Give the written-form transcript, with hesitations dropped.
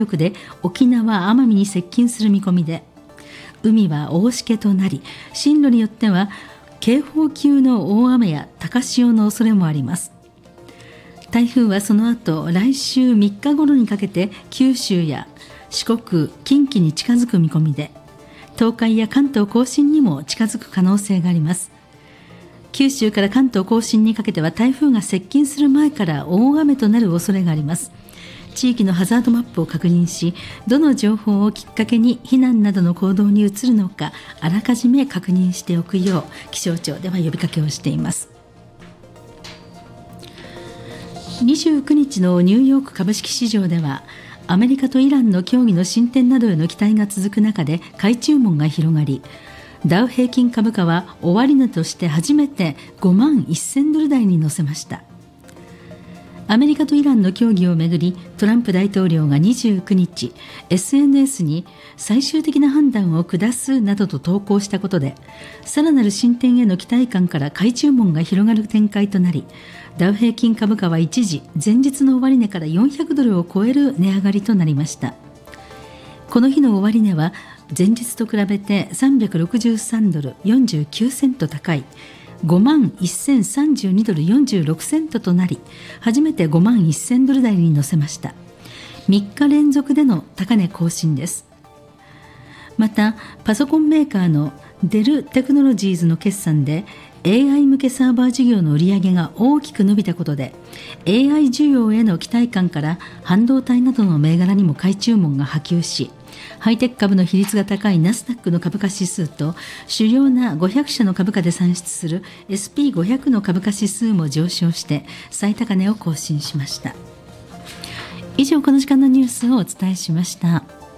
力で沖縄・奄美に接近する見込みで、海は大しけとなり、進路によっては警報級の大雨や高潮の恐れもあります。台風はその後、来週3日頃にかけて九州や四国、近畿に近づく見込みで、東海や関東甲信にも近づく可能性があります。九州から関東甲信にかけては台風が接近する前から大雨となる恐れがあります。地域のハザードマップを確認し、どの情報をきっかけに避難などの行動に移るのか、あらかじめ確認しておくよう気象庁では呼びかけをしています。29日のニューヨーク株式市場では、アメリカとイランの協議の進展などへの期待が続く中で買い注文が広がり、ダウ平均株価は終値として初めて5万1000ドル台に乗せました。アメリカとイランの協議をめぐり、トランプ大統領が29日 SNS に最終的な判断を下すなどと投稿したことで、さらなる進展への期待感から買い注文が広がる展開となり、ダウ平均株価は一時前日の終値から400ドルを超える値上がりとなりました。この日の終値は前日と比べて363ドル49セント高い5万1032ドル46セントとなり、初めて5万1000ドル台に乗せました。3日連続での高値更新です。また、パソコンメーカーのデルテクノロジーズの決算で AI 向けサーバー事業の売上が大きく伸びたことで、 AI 需要への期待感から半導体などの銘柄にも買い注文が波及し、ハイテク株の比率が高いナスダックの株価指数と主要な500社の株価で算出する SP500 の株価指数も上昇して最高値を更新しました。以上、この時間のニュースをお伝えしました。